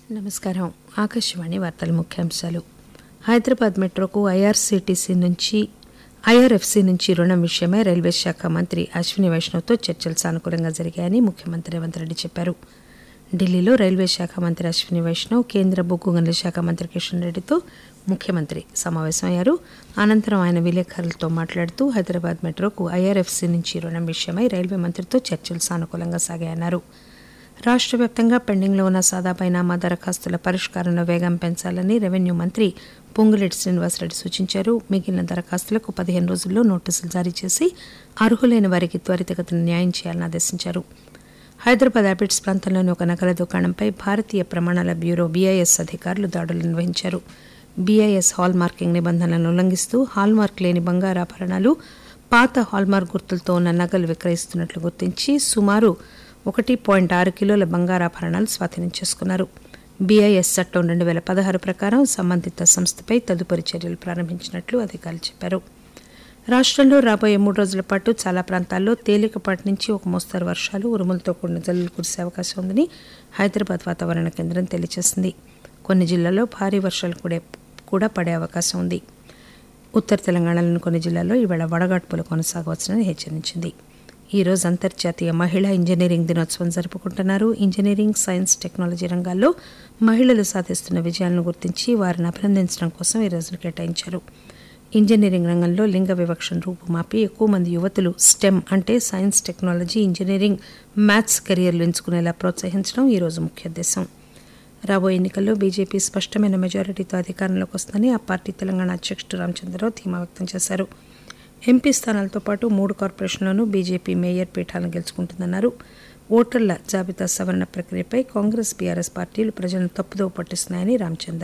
నమస్కారం. ఆకాశవాణి వార్తల ముఖ్యాంశాలు. హైదరాబాద్ మెట్రోకు ఐఆర్ఎఫ్సి నుంచి రుణం విషయమై రైల్వే శాఖ మంత్రి అశ్విని వైష్ణవ్తో చర్చలు సానుకూలంగా జరిగాయని ముఖ్యమంత్రి రేవంత్ రెడ్డి చెప్పారు. ఢిల్లీలో రైల్వే శాఖ మంత్రి అశ్విని వైష్ణవ్, కేంద్ర బొగ్గు గనుల శాఖ మంత్రి కిషన్ రెడ్డితో ముఖ్యమంత్రి సమావేశమయ్యారు. అనంతరం ఆయన విలేకరులతో మాట్లాడుతూ హైదరాబాద్ మెట్రోకు ఐఆర్ఎఫ్సి నుంచి రుణం విషయమై రైల్వే మంత్రితో చర్చలు సానుకూలంగా సాగాయన్నారు. రాష్ట్ర వ్యాప్తంగా పెండింగ్లో ఉన్న సాదాబైనామా దరఖాస్తుల పరిష్కారంలో వేగం పెంచాలని రెవెన్యూ మంత్రి పొంగులేటి శ్రీనివాసరెడ్డి సూచించారు. మిగిలిన దరఖాస్తులకు 15 రోజుల్లో నోటీసులు జారీ చేసి అర్హులైన వారికి త్వరితగతిన న్యాయం చేయాలని ఆదేశించారు. హైదరాబాద్ అబిడ్స్ ప్రాంతంలోని ఒక నగల దుకాణంపై భారతీయ ప్రమాణాల బ్యూరో BIS అధికారులు దాడులు నిర్వహించారు. BIS హాల్ మార్కింగ్ నిబంధనలను ఉల్లంఘిస్తూ హాల్మార్క్ లేని బంగారాభరణాలు, పాత హాల్మార్క్ గుర్తులతో ఉన్న నగలు విక్రయిస్తున్నట్లు గుర్తించి సుమారు 1.6 కిలోల బంగారాభరణాలు స్వాధీనం చేసుకున్నారు. BIS చట్టం 2016 ప్రకారం సంబంధిత సంస్థపై తదుపరి చర్యలు ప్రారంభించినట్లు అధికారులు చెప్పారు. రాష్ట్రంలో రాబోయే 3 రోజుల పాటు చాలా ప్రాంతాల్లో తేలికపాటి నుంచి ఒక మోస్తరు వర్షాలు, ఉరుములతో కూడిన జల్లులు కురిసే అవకాశం ఉందని హైదరాబాద్ వాతావరణ కేంద్రం తెలియజేసింది. కొన్ని జిల్లాల్లో భారీ వర్షాలు కూడా పడే అవకాశం ఉంది. ఉత్తర తెలంగాణలోని కొన్ని జిల్లాల్లో ఈవేళ వడగాడ్పులు కొనసాగవచ్చునని హెచ్చరించింది. ఈ రోజు అంతర్జాతీయ మహిళా ఇంజనీరింగ్ దినోత్సవం జరుపుకుంటున్నారు. ఇంజనీరింగ్, సైన్స్, టెక్నాలజీ రంగాల్లో మహిళలు సాధిస్తున్న విజయాలను గుర్తించి వారిని అభినందించడం కోసం ఈ రోజును కేటాయించారు. ఇంజనీరింగ్ రంగంలో లింగ వివక్షను రూపుమాపి ఎక్కువ మంది యువతులు STEM అంటే సైన్స్, టెక్నాలజీ, ఇంజనీరింగ్, మ్యాథ్స్ కెరియర్లు ఎంచుకునేలా ప్రోత్సహించడం ఈ రోజు ముఖ్య ఉద్దేశం. రాబోయే ఎన్నికల్లో బీజేపీ స్పష్టమైన మెజారిటీతో అధికారంలోకి వస్తుందని ఆ పార్టీ తెలంగాణ అధ్యక్షుడు రామచంద్రరావు ధీమా వ్యక్తం చేశారు. ఎంపీ స్థానాలతో పాటు 3 కార్పొరేషన్లోనూ బీజేపీ మేయర్ పీఠాలను గెలుచుకుంటుందన్నారు. ఓటర్ల జాబితా సవరణ ప్రక్రియపై కాంగ్రెస్, BRS పార్టీలు ప్రజలను తప్పుదోవ పట్టిస్తున్నాయని రామచంద్ర